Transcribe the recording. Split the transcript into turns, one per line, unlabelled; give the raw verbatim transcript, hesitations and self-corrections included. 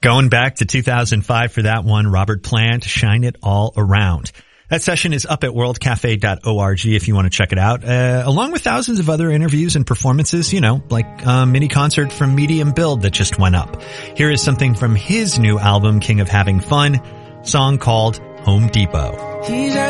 Going back to two thousand five for that one, Robert Plant, Shine It All Around. That session is up at world cafe dot org if you want to check it out, uh, along with thousands of other interviews and performances, you know, like a mini concert from Medium Build that just went up. Here is something from his new album, King of Having Fun, song called Home Depot.